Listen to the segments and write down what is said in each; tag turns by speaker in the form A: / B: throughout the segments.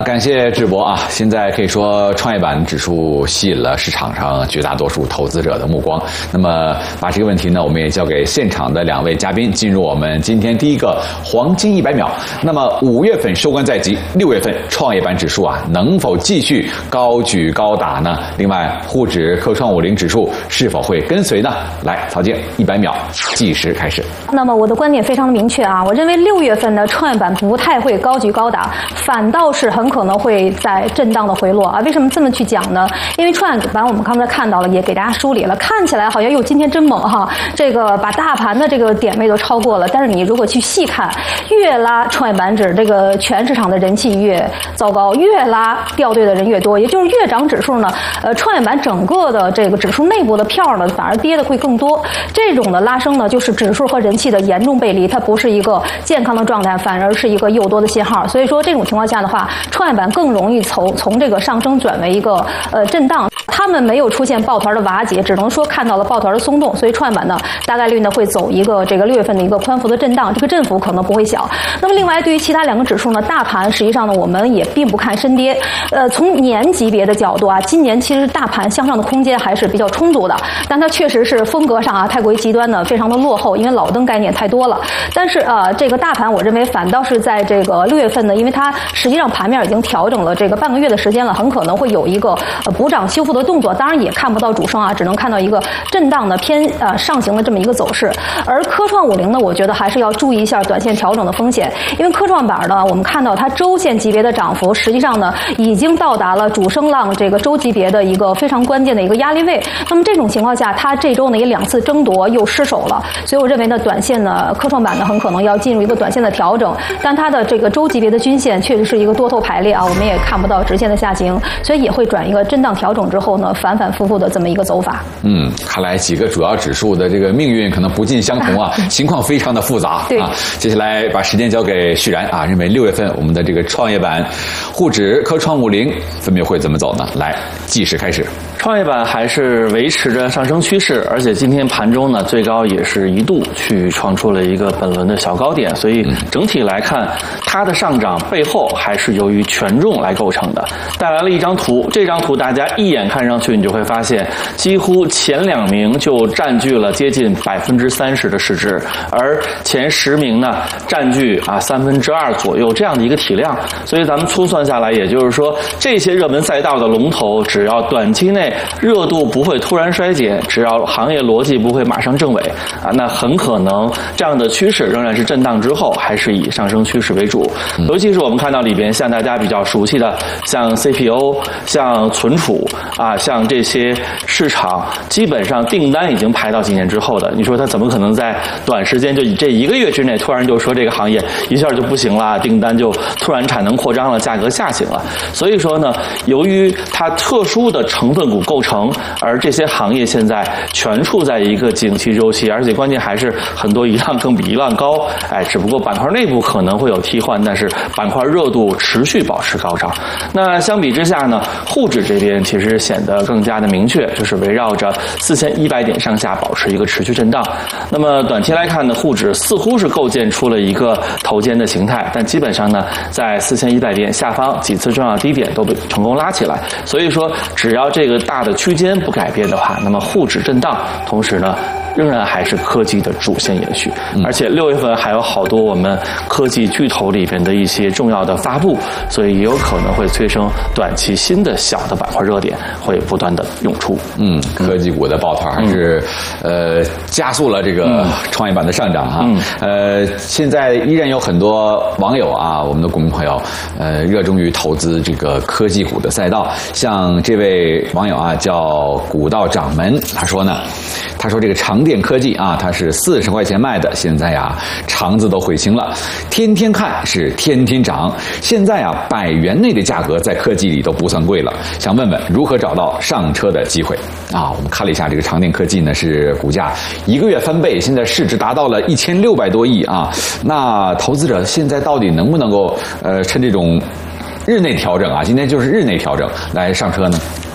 A: 感谢智博啊！现在可以说创业板指数吸引了市场上绝大多数投资者的目光。那么把这个问题呢，我们也交给现场的2位嘉宾，进入我们今天第一个黄金100秒。那么5月份收官在即，6月份创业板指数啊能否继续高举高打呢？另外，沪指、科创50指数是否会跟随呢？来，曹静，100秒计时开始。
B: 那么我的观点非常的明确啊，我认为6月份的创业板不太会高举高打，反倒是很可能会在震荡的回落啊。为什么这么去讲呢？因为创业板我们刚才看到了，也给大家梳理了，看起来好像哟今天真猛哈，这个把大盘的这个点位都超过了。但是你如果去细看，越拉创业板指这个全市场的人气越糟糕，越拉掉队的人越多，也就是越涨指数呢，创业板整个的这个指数内部的票呢反而跌的会更多。这种的拉升呢，就是指数和人气的严重背离，它不是一个健康的状态，反而是一个诱多的信号。所以说这种情况下的话，创业板更容易从这个上升转为一个震荡。他们没有出现抱团的瓦解，只能说看到了抱团的松动，所以创业板呢大概率呢会走一个这个6月份的一个宽幅的震荡，这个振幅可能不会小。那么另外对于其他2个指数呢，大盘实际上呢我们也并不看深跌。从年级别的角度啊，今年其实大盘向上的空间还是比较充足的，但它确实是风格上啊太过于极端的，非常的落后，因为老登概念太多了。但是这个大盘我认为反倒是在这个6月份呢，因为它实际上盘面已经调整了这个半个月的时间了，很可能会有一个补涨修复的动作，当然也看不到主升啊，只能看到一个震荡的偏上行的这么一个走势。而科创50呢，我觉得还是要注意一下短线调整的风险，因为科创板呢，我们看到它周线级别的涨幅，实际上呢已经到达了主升浪这个周级别的一个非常关键的一个压力位。那么这种情况下，它这周呢也2次争夺又失手了，所以我认为呢，短线呢科创板呢很可能要进入一个短线的调整，但它的这个周级别的均线确实是一个多头排列啊，我们也看不到直线的下行，所以也会转一个震荡调整之后呢，反反复复的这么一个走法。
A: 看来几个主要指数的这个命运可能不尽相同啊，情况非常的复杂啊。接下来把时间交给旭然啊，认为6月份我们的这个创业板、沪指、科创50分别会怎么走呢？来，计时开始。
C: 创业板还是维持着上升趋势，而且今天盘中呢，最高也是一度去创出了一个本轮的小高点，所以整体来看，它的上涨背后还是由于权重来构成的。带来了一张图，这张图大家一眼看上去，你就会发现，几乎前2名就占据了接近30%的市值，而前10名呢，占据2/3左右这样的一个体量。所以咱们粗算下来，也就是说，这些热门赛道的龙头，只要短期内热度不会突然衰减，只要行业逻辑不会马上正尾那很可能这样的趋势仍然是震荡之后还是以上升趋势为主。尤其是我们看到里边像大家比较熟悉的，像 CPO、像存储像这些市场基本上订单已经排到几年之后的，你说它怎么可能在短时间就以这1个月之内突然就说这个行业一下就不行了，订单就突然产能扩张了，价格下行了？所以说呢，由于它特殊的成分股构成，而这些行业现在全处在一个景气周期，而且关键还是很多一浪更比一浪高，只不过板块内部可能会有替换，但是板块热度持续保持高涨。那相比之下呢，沪指这边其实显得更加的明确，就是围绕着4100点上下保持一个持续震荡。那么短期来看呢，沪指似乎是构建出了一个头肩的形态，但基本上呢，在4100点下方几次重要低点都被成功拉起来，所以说只要这个大的区间不改变的话，那么沪指震荡，同时呢仍然还是科技的主线延续。而且6月份还有好多我们科技巨头里边的一些重要的发布，所以也有可能会催生短期新的小的板块热点会不断的涌出。
A: 科技股的抱团还是加速了这个创业板的上涨哈。现在依然有很多网友啊，我们的股民朋友热衷于投资这个科技股的赛道。像这位网友啊叫古道掌门，他说这个长电科技啊，它是40块钱卖的，现在呀肠子都悔青了，天天看是天天涨，现在啊100元内的价格在科技里都不算贵了，想问问如何找到上车的机会啊？我们看了一下这个长电科技呢，是股价1个月翻倍，现在市值达到了1600多亿啊。那投资者现在到底能不能够趁这种日内调整啊，今天就是日内调整来上车呢？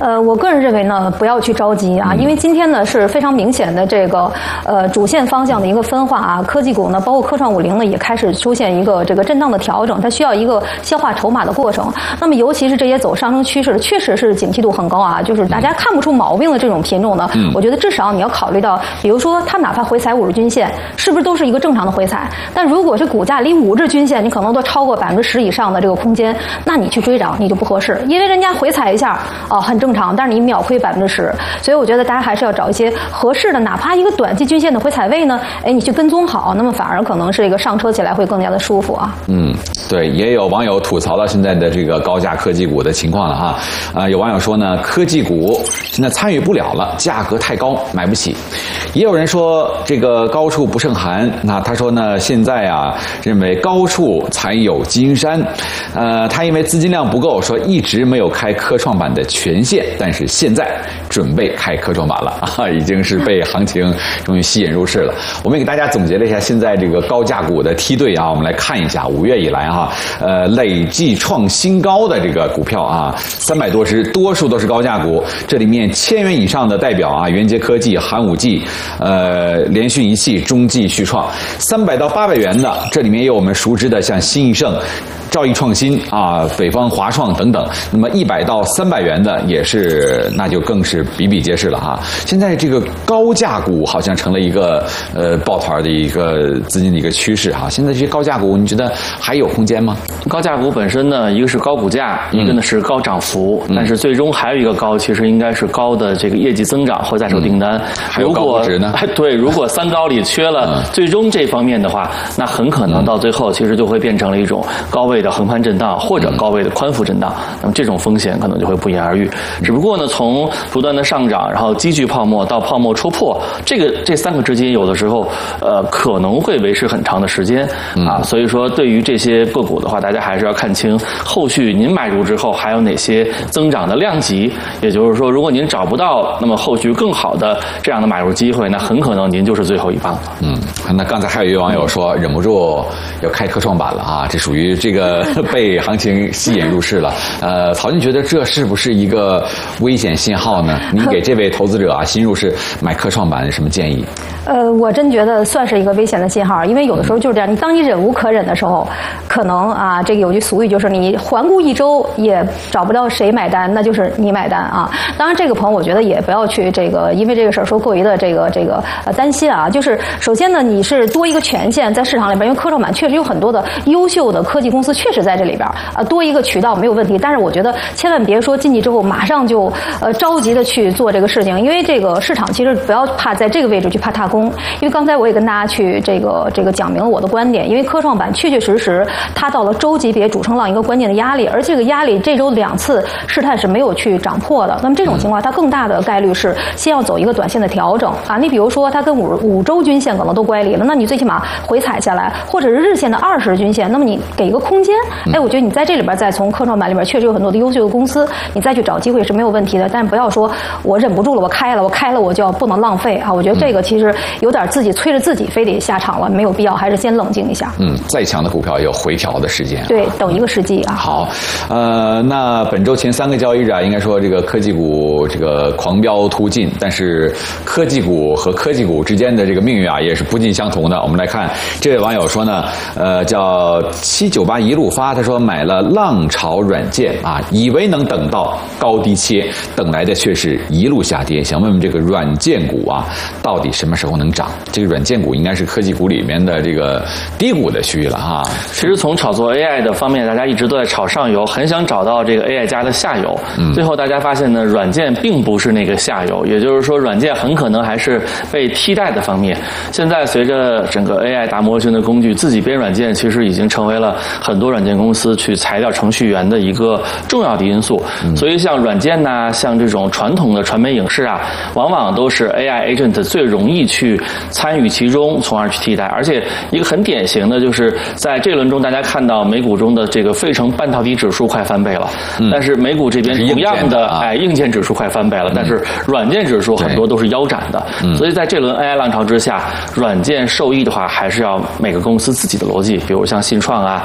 B: 我个人认为呢，不要去着急啊，因为今天呢是非常明显的这个主线方向的一个分化啊，科技股呢，包括科创50呢，也开始出现一个这个震荡的调整，它需要一个消化筹码的过程。那么尤其是这些走上升趋势的，确实是警惕度很高啊，就是大家看不出毛病的这种品种呢，我觉得至少你要考虑到，比如说它哪怕回踩50日均线，是不是都是一个正常的回踩？但如果是股价离5日均线，你可能都超过10%以上的这个空间，那你去追涨你就不合适，因为人家回踩一下很正常，但是你秒亏10%，所以我觉得大家还是要找一些合适的，哪怕一个短期均线的回踩位呢，你去跟踪好，那么反而可能是这个上车起来会更加的舒服啊。
A: 对，也有网友吐槽了现在的这个高价科技股的情况了哈。有网友说呢，科技股现在参与不了了，价格太高，买不起。也有人说这个高处不胜寒，那他说呢，现在啊，认为高处才有金山。他因为资金量不够，说一直没有开科创板的权限，但是现在准备开科创板了啊，已经是被行情终于吸引入市了。我们给大家总结了一下现在这个高价股的梯队啊，我们来看一下5月以来哈，累计创新高的这个股票啊，300多只，多数都是高价股。这里面1000元以上的代表啊，元捷科技、寒武纪、联讯仪器、中继旭创；300到800元的，这里面也有我们熟知的像新易盛、兆易创新啊、北方华创等等。那么100到300元的也是，那就更是比比皆是了哈。现在这个高价股好像成了一个抱团的一个资金的一个趋势哈。现在这些高价股，你觉得还有空间吗？
C: 高价股本身呢，一个是高股价，一个呢是高涨幅，但是最终还有一个高，其实应该是高的这个业绩增长和在手订单。
A: 还有高估值呢？
C: 对，如果3高里缺了最终这方面的话，那很可能到最后其实就会变成了一种高位的横盘震荡或者高位的宽幅震荡，那么这种风险可能就会不言而喻。只不过呢，从不断的上涨，然后积聚泡沫到泡沫戳破，这3个之间有的时候可能会维持很长的时间啊。所以说对于这些个股的话，大家还是要看清后续您买入之后还有哪些增长的量级。也就是说，如果您找不到那么后续更好的这样的买入机会，那很可能您就是最后一棒。
A: 那刚才还有一位网友说忍不住要开科创板了啊，这属于这个被行情吸引入市了。曹军觉得这是不是一个危险信号呢？您给这位投资者啊新入市买科创板什么建议？
B: 我真觉得算是一个危险的信号，因为有的时候就是这样，当你忍无可忍的时候，可能啊，这个有句俗语就是你环顾一周也找不到谁买单，那就是你买单啊。当然，这个朋友我觉得也不要去这个因为这个事儿说过于的这个担心啊。就是首先呢，你是多一个权限在市场里边，因为科创板确实有很多的优秀的科技公司确实在这里边多一个渠道没有问题。但是我觉得千万别说进去之后马上就着急的去做这个事情，因为这个市场其实不要怕在这个位置去怕踏空，因为刚才我也跟大家去这个讲明了我的观点，因为科创板确确实实它到了周级别主升浪一个关键的压力，而这个压力这周2次试探是没有去涨破的。那么这种情况它更大的概率是先要走一个短线的调整啊。你比如说它跟5周均线可能都乖离了，那你最起码回踩下来，或者是日线的20日均线，那么你给一个空间，我觉得你在这里边再从科创板里边确实有很多的优秀的公司，你再去找机会是没有问题的。但不要说我忍不住了，我开了我就要不能浪费啊。我觉得这个其实有点自己催着自己非得下场了，没有必要，还是先冷静一下。
A: 再强的股票也有回调的时间。
B: 对，等一个时机啊。
A: 好，那本周前3个交易日啊，应该说这个科技股这个狂飙突进，但是科技股和科技股之间的这个命运啊，也是不尽相同的。我们来看这位网友说呢，叫798一路发，他说买了浪潮软件啊，以为能等到高低切，等来的却是一路下跌。想问问这个软件股啊，到底什么时候能涨？这个软件股应该是科技股里面的这个低谷的区域了哈。
C: 其实从炒作 AI 的方面，大家一直都在炒上游，很想找到这个 AI 加的下游。最后大家发现呢，软件并不是那个下游，也就是说，软件很可能还是被替代的方面。现在随着整个 AI 大模型的工具自己编软件，其实已经成为了很多软件公司去裁掉程序员的一个重要的因素。所以像软件呐，像这种传统的传媒影视啊，往往都是 AI agent 最容易去参与其中，从而去替代。而且一个很典型的就是在这轮中，大家看到美股中的这个费城半导体指数快翻倍了，但是美股这边同样的硬件指数快翻倍了，但是软件指数很多都是腰斩的。所以在这轮 AI 浪潮之下，软件受益的话，还是要每个公司自己的逻辑，比如像信创啊，比如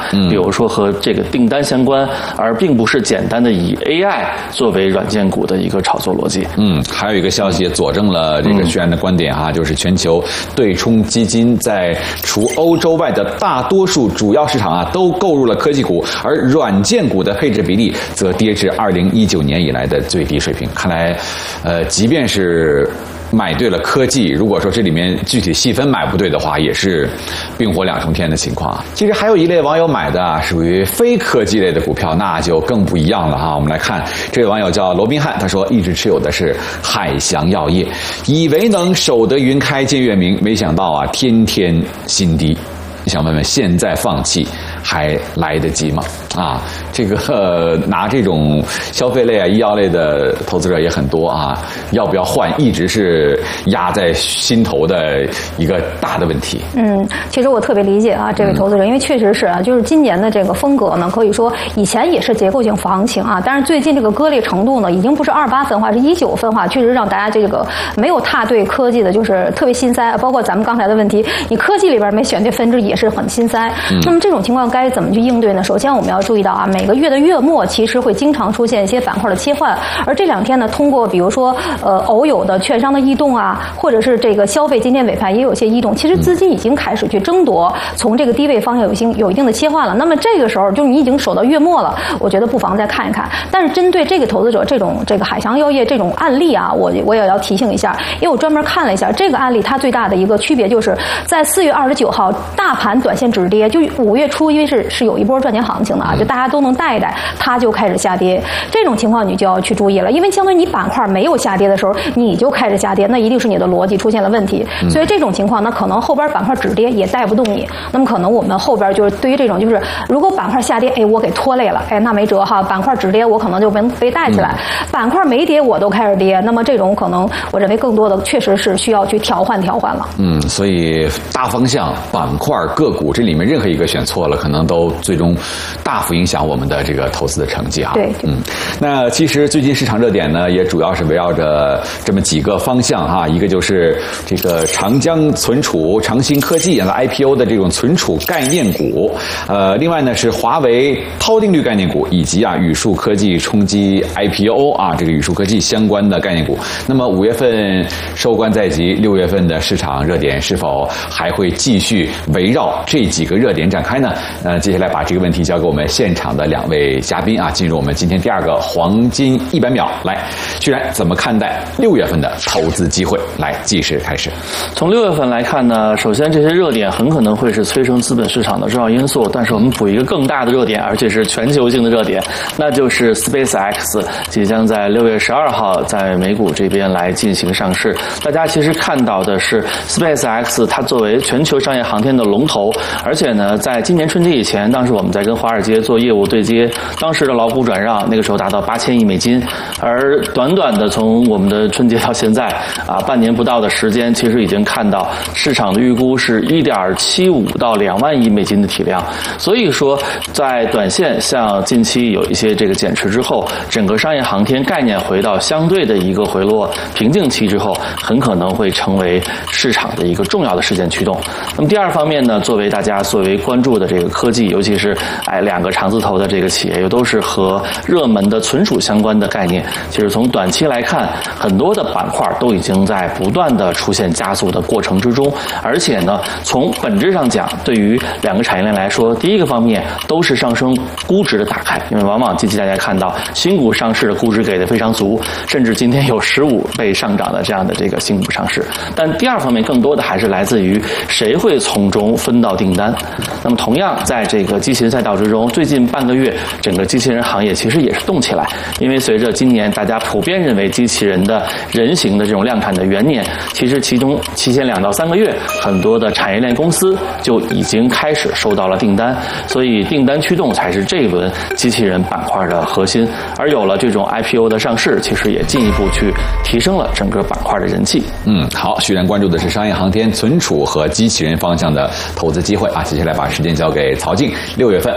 C: 有说和这个订单相关，而并不是简单的以 AI 作为软件股的一个炒作逻辑。
A: 还有一个消息也佐证了这个徐然的观点啊，就是全球对冲基金在除欧洲外的大多数主要市场啊，都购入了科技股，而软件股的配置比例则跌至2019年以来的最低水平。看来，即便是买对了科技，如果说这里面具体细分买不对的话，也是冰火两重天的情况。其实还有一类网友买的啊，属于非科技类的股票，那就更不一样了哈。我们来看这位网友叫罗宾汉，他说一直持有的是海翔药业，以为能守得云开见月明，没想到啊天天新低。想问问，现在放弃还来得及吗？啊，这个拿这种消费类啊、医药类的投资者也很多啊，要不要换，一直是压在心头的一个大的问题。
B: 其实我特别理解啊这位投资者，因为确实是啊，就是今年的这个风格呢，可以说以前也是结构性行情啊，但是最近这个割裂程度呢，已经不是28分化，是19分化，确实让大家这个没有踏对科技的，就是特别心塞。包括咱们刚才的问题，你科技里边没选对分支也是很心塞。那么这种情况该怎么去应对呢？首先我们要注意到啊，每个月的月末其实会经常出现一些板块的切换，而这2天呢，通过比如说偶有的券商的异动啊，或者是这个消费今天尾盘也有些异动，其实资金已经开始去争夺，从这个低位方向有一定的切换了。那么这个时候就是你已经守到月末了，我觉得不妨再看一看。但是针对这个投资者这个海翔药业这种案例啊，我也要提醒一下，因为我专门看了一下这个案例，它最大的一个区别就是在4月29号大盘短线止跌，就5月初因为是有一波赚钱行情的啊，就大家都能带一带，它就开始下跌。这种情况你就要去注意了，因为相当于你板块没有下跌的时候，你就开始下跌，那一定是你的逻辑出现了问题。所以这种情况，那可能后边板块止跌也带不动你。那么可能我们后边就是对于这种，就是如果板块下跌，我给拖累了，那没辙哈。板块止跌，我可能就被带起来；板块没跌，我都开始跌。那么这种可能，我认为更多的确实是需要去调换了。
A: 所以大方向、板块、个股这里面任何一个选错了，可能都最终大幅影响我们的这个投资的成绩啊。
B: 对，
A: 那其实最近市场热点呢，也主要是围绕着这么几个方向哈，一个就是这个长江存储、长兴科技IPO 的这种存储概念股，另外呢是华为抛定率概念股，以及宇树科技冲击 IPO 这个宇树科技相关的概念股。那么5月份收官在即，6月份的市场热点是否还会继续围绕这几个热点展开呢？接下来把这个问题交给我们现场的2位嘉宾进入我们今天第2个黄金100秒。来，居然怎么看待6月份的投资机会？来，计时开始。
C: 从6月份来看呢，首先这些热点很可能会是催生资本市场的重要因素，但是我们补一个更大的热点，而且是全球性的热点，那就是 SpaceX 即将在6月12号在美股这边来进行上市。大家其实看到的是 SpaceX 它作为全球商业航天的龙头，而且呢在今年春节以前，当时我们在跟华尔街做业务对接，当时的老股转让那个时候达到8000亿美金，而短短的从我们的春节到现在半年不到的时间，其实已经看到市场的预估是1.75到2万亿美金的体量。所以说在短线像近期有一些这个减持之后，整个商业航天概念回到相对的一个回落瓶颈期之后，很可能会成为市场的一个重要的事件驱动。那么第二方面呢，作为大家最为关注的这个科技，尤其是2个长字头的这个企业，又都是和热门的存储相关的概念。其实从短期来看，很多的板块都已经在不断的出现加速的过程之中，而且呢，从本质上讲，对于2个产业链来说，第一个方面都是上升估值的打开，因为往往近期大家看到新股上市的估值给的非常足，甚至今天有15倍上涨的这样的这个新股上市。但第二方面更多的还是来自于谁会从中分到订单。那么同样在这个机器人赛道之中，最近半个月整个机器人行业其实也是动起来，因为随着今年大家普遍认为机器人的人形的这种量产的元年，其实其中期限2到3个月，很多的产业链公司就已经开始收到了订单，所以订单驱动才是这一轮机器人板块的核心。而有了这种 IPO 的上市，其实也进一步去提升了整个板块的人气。
A: 好，徐然关注的是商业航天、存储和机器人方向的投资机会接下来把时间交给曹静，6月份看好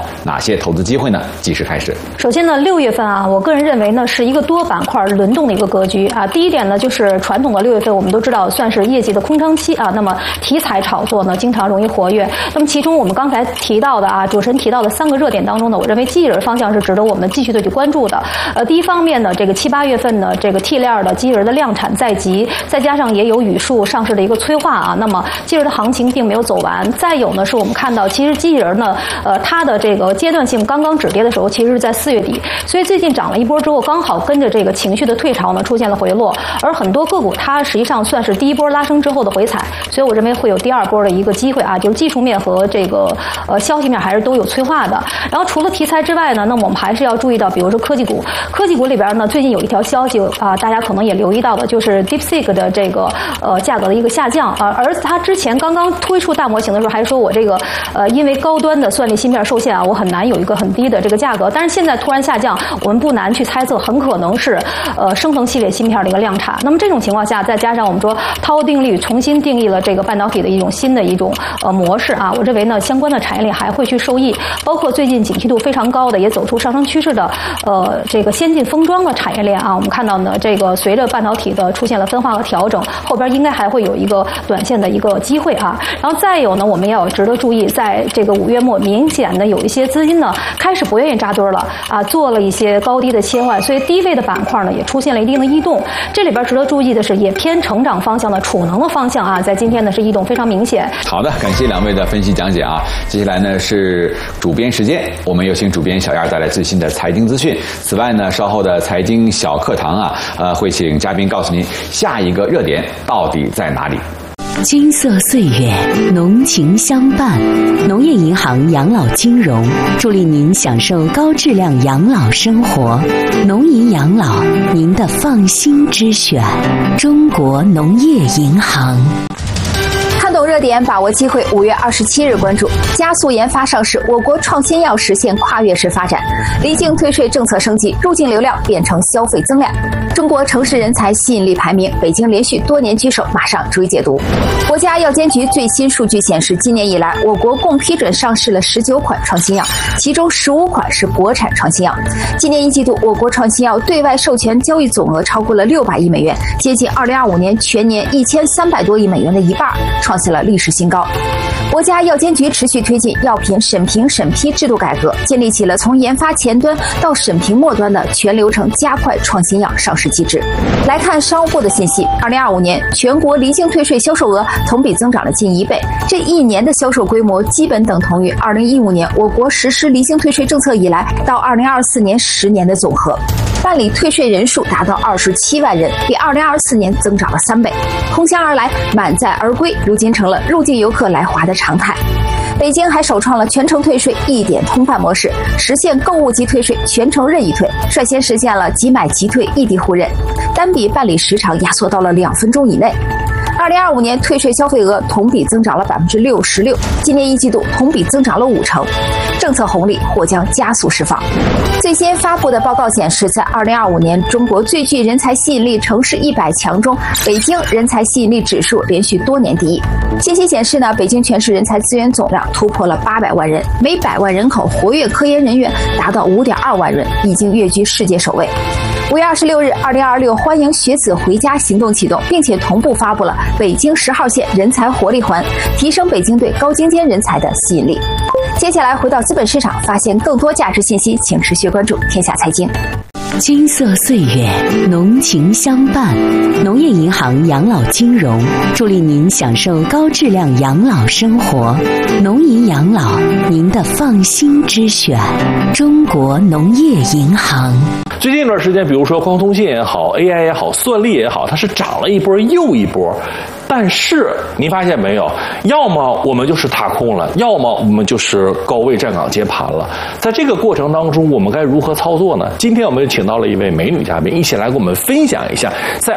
A: 哪些投资机会呢？计时开始。
B: 首先呢，6月份啊，我个人认为呢是一个多板块轮动的一个格局啊。第一点呢，就是传统的6月份我们都知道算是业绩的空窗期啊，那么题材炒作呢经常容易活跃。那么其中我们刚才提到的啊，主持人提到的3个热点当中呢，我认为机器人方向是值得我们继续的去关注的。第一方面呢，这个7、8月份呢，这个 T 链的机器人的量产在即，再加上也有语数上市的一个催化啊，那么机器人的行情并没有走完。再有呢，是我们看到其实机器人呢，它的这个阶段性刚刚止跌的时候，其实是在4月底，所以最近涨了一波之后，刚好跟着这个情绪的退潮呢，出现了回落。而很多个股它实际上算是第一波拉升之后的回踩，所以我认为会有第2波的一个机会啊，就是技术面和这个消息面还是都有催化的。然后除了题材之外呢，那么我们还是要注意到，比如说科技股里边呢，最近有一条消息啊，大家可能也留意到的，就是 DeepSeek 的这个价格的一个下降啊。而它之前刚刚推出大模型的时候，还说我这个因为高端的算力芯片受限啊，我很难有一个很低的这个价格。但是现在突然下降，我们不难去猜测，很可能是生成系列芯片的一个量产。那么这种情况下，再加上我们说涛定律重新定义了这个半导体的一种新的一种模式啊，我认为呢，相关的产业链还会去受益，包括最近景气度非常高的，也走出上升趋势的这个先进封装的产业链啊，我们看到呢，这个随着半导体的出现了分化和调整，后边应该还会有一个短线的一个机会啊。然后再有呢，我们要值得注意，在这个5月末，明显的有一些资金呢开始不愿意扎堆了啊，做了一些高低的切换，所以低位的板块呢也出现了一定的异动。这里边值得注意的是，也偏成长方向的储能的方向啊，在今天呢是异动非常明显。
A: 好的，感谢2位的分析讲解啊。接下来呢是主编时间，我们有请主编小燕带来最新的财经资讯。此外呢，稍后的财经小课堂啊，会请嘉宾告诉您下一个热点到底在哪里。
D: 金色岁月，浓情相伴。农业银行养老金融助力您享受高质量养老生活。农银养老，您的放心之选。中国农业银行。
E: 看懂热点，把握机会。5月27日关注加速研发上市，我国创新药实现跨越式发展。离境退税政策升级，入境流量变成消费增量。中国城市人才吸引力排名，北京连续多年居首。马上逐一解读。国家药监局最新数据显示，今年以来，我国共批准上市了19款创新药，其中15款是国产创新药。今年1季度，我国创新药对外授权交易总额超过了600亿美元，接近2025年全年1300多亿美元的一半，创下了历史新高。国家药监局持续推进药品审评审批制度改革，建立起了从研发前端到审评末端的全流程加快创新药上市机制。来看商务部的信息，2025年全国离境退税销售额同比增长了近1倍，这一年的销售规模基本等同于2015年我国实施离境退税政策以来到2024年10年的总和。办理退税人数达到27万人，比2024年增长了3倍。空箱而来，满载而归，如今成了入境游客来华的常态。北京还首创了全程退税一点通办模式，实现购物即退税，全程任意退，率先实现了即买即退异地互认，单笔办理时长压缩到了2分钟以内。2025年退税消费额同比增长了66%，今年1季度同比增长了50%，政策红利或将加速释放。最新发布的报告显示，在2025年中国最具人才吸引力城市100强中，北京人才吸引力指数连续多年第一。信息显示呢，北京全市人才资源总量突破了800万人，每100万人口活跃科研人员达到5.2万人，已经跃居世界首位。5月26日，2026欢迎学子回家行动启动，并且同步发布了北京10号线人才活力环，提升北京对高精尖人才的吸引力。接下来回到资本市场，发现更多价值信息，请持续关注天下财经。
D: 金色岁月，浓情相伴。农业银行养老金融助力您享受高质量养老生活。农银养老，您的放心之选。中国农业银行。
C: 最近一段时间，比如说光通信也好 ，AI 也好，算力也好，它是涨了一波又一波。但是您发现没有，要么我们就是踏空了，要么我们就是高位站岗接盘了。在这个过程当中，我们该如何操作呢？今天我们请到了一位美女嘉宾，一起来跟我们分享一下，在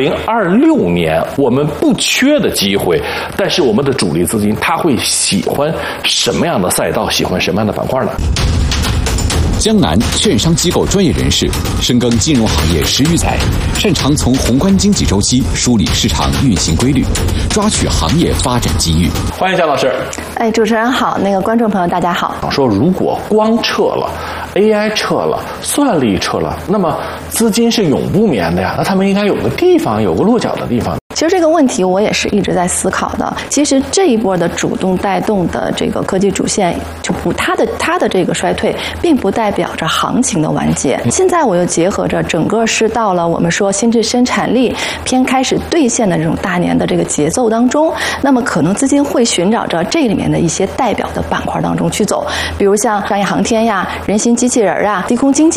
C: 2026年我们不缺的机会，但是我们的主力资金他会喜欢什么样的赛道，喜欢什么样的板块呢？
F: 江南券商机构专业人士，深耕金融行业10余载，擅长从宏观经济周期梳理市场运行规律，抓取行业发展机遇。
G: 欢迎姜老师。
H: 主持人好，观众朋友大家好。
G: 说如果光撤了 AI 撤了，算力撤了，那么资金是永不眠的呀，那他们应该有个地方，有个落脚的地方。
H: 其实这个问题我也是一直在思考的。其实这一波的主动带动的这个科技主线，它的这个衰退，并不代表着行情的完结。现在我又结合着整个是到了我们说新质生产力偏开始兑现的这种大年的这个节奏当中，那么可能资金会寻找着这里面的一些代表的板块当中去走，比如像商业航天呀、人形机器人啊、低空经济。